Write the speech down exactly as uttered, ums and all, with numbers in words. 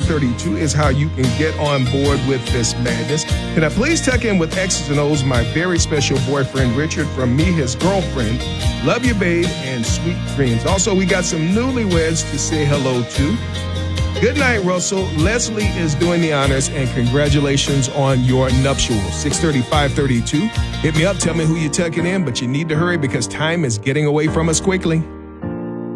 thirty-two is how you can get on board with this madness. Can I please tuck in with X's and O's, my very special boyfriend, Richard, from me, his girlfriend. Love you, babe, and sweet dreams. Also, we got some newlyweds to say hello to. Good night, Russell. Leslie is doing the honors, and congratulations on your nuptials. six thirty, five thirty-two. Hit me up. Tell me who you're tucking in, but you need to hurry because time is getting away from us quickly.